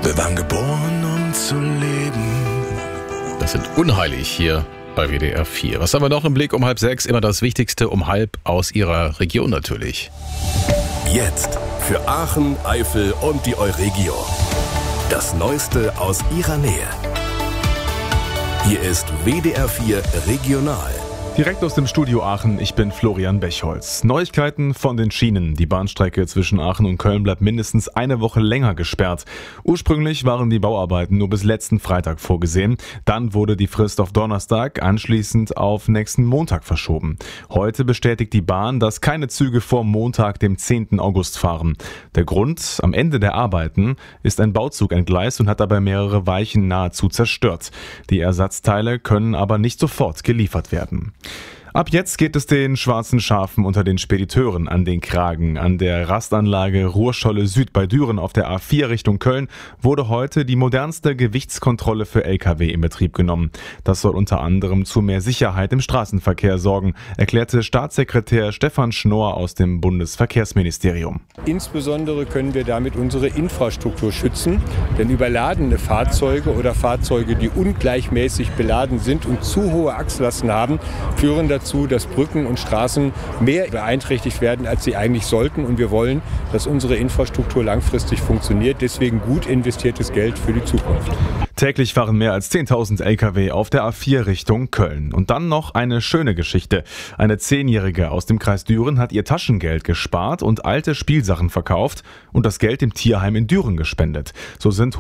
Wir waren geboren, um zu leben. Das sind unheilig hier bei WDR 4. Was haben wir noch im Blick um 5:30? Immer das Wichtigste um 5 aus Ihrer Region natürlich. Jetzt für Aachen, Eifel und die Euregio. Das Neueste aus Ihrer Nähe. Hier ist WDR 4 Regional. Direkt aus dem Studio Aachen, ich bin Florian Bechholz. Neuigkeiten von den Schienen. Die Bahnstrecke zwischen Aachen und Köln bleibt mindestens eine Woche länger gesperrt. Ursprünglich waren die Bauarbeiten nur bis letzten Freitag vorgesehen. Dann wurde die Frist auf Donnerstag, anschließend auf nächsten Montag verschoben. Heute bestätigt die Bahn, dass keine Züge vor Montag, dem 10. August fahren. Der Grund: am Ende der Arbeiten ist ein Bauzug entgleist und hat dabei mehrere Weichen nahezu zerstört. Die Ersatzteile können aber nicht sofort geliefert werden. Ab jetzt geht es den schwarzen Schafen unter den Spediteuren an den Kragen. An der Rastanlage Ruhrscholle Süd bei Düren auf der A4 Richtung Köln wurde heute die modernste Gewichtskontrolle für Lkw in Betrieb genommen. Das soll unter anderem zu mehr Sicherheit im Straßenverkehr sorgen, erklärte Staatssekretär Stefan Schnorr aus dem Bundesverkehrsministerium. Insbesondere können wir damit unsere Infrastruktur schützen, denn überladene Fahrzeuge oder Fahrzeuge, die ungleichmäßig beladen sind und zu hohe Achslasten haben, führen dazu, dass Brücken und Straßen mehr beeinträchtigt werden, als sie eigentlich sollten. Und wir wollen, dass unsere Infrastruktur langfristig funktioniert. Deswegen gut investiertes Geld für die Zukunft. Täglich fahren mehr als 10.000 Lkw auf der A4 Richtung Köln. Und dann noch eine schöne Geschichte. Eine 10-Jährige aus dem Kreis Düren hat ihr Taschengeld gespart und alte Spielsachen verkauft und das Geld dem Tierheim in Düren gespendet. So sind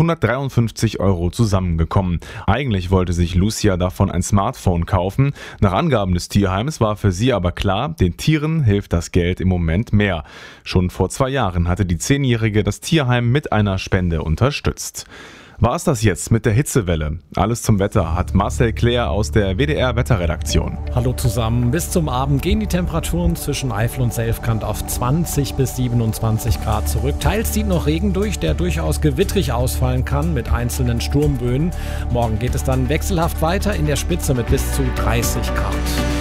153 € zusammengekommen. Eigentlich wollte sich Lucia davon ein Smartphone kaufen. Nach Angaben des Tierheims war für sie aber klar, den Tieren hilft das Geld im Moment mehr. Schon vor 2 Jahren hatte die 10-Jährige das Tierheim mit einer Spende unterstützt. War es das jetzt mit der Hitzewelle? Alles zum Wetter hat Marcel Claire aus der WDR-Wetterredaktion. Hallo zusammen. Bis zum Abend gehen die Temperaturen zwischen Eifel und Selfkant auf 20 bis 27 Grad zurück. Teils zieht noch Regen durch, der durchaus gewittrig ausfallen kann mit einzelnen Sturmböen. Morgen geht es dann wechselhaft weiter, in der Spitze mit bis zu 30 Grad.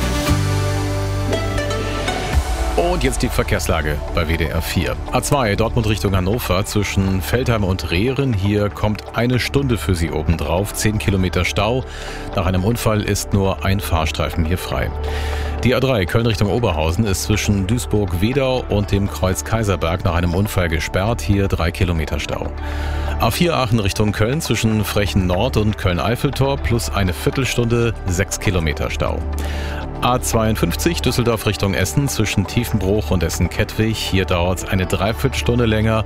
Und jetzt die Verkehrslage bei WDR 4. A2 Dortmund Richtung Hannover zwischen Veltheim und Rehren. Hier kommt eine Stunde für Sie obendrauf. 10 Kilometer Stau. Nach einem Unfall ist nur ein Fahrstreifen hier frei. Die A3 Köln Richtung Oberhausen ist zwischen Duisburg-Wedau und dem Kreuz Kaiserberg nach einem Unfall gesperrt. Hier 3 Kilometer Stau. A4 Aachen Richtung Köln zwischen Frechen Nord und Köln-Eiffeltor plus eine Viertelstunde 6 Kilometer Stau. A52 Düsseldorf Richtung Essen zwischen Tiefenbruch und Essen-Kettwig. Hier dauert es eine Dreiviertelstunde länger.